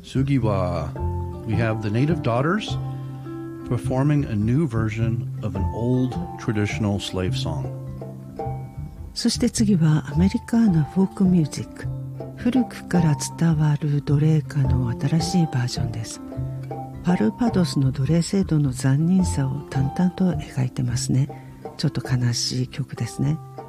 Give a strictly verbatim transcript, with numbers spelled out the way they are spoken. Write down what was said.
Sugiwa, we have the Native Daughters performing a new version of an old traditional slave song. そして次はアメリカーナフォークミュージック。古くから伝わる奴隷歌の新しいバージョンです。バルバドスの奴隷制度の残忍さを淡々と描いてますね。ちょっと悲しい曲ですね。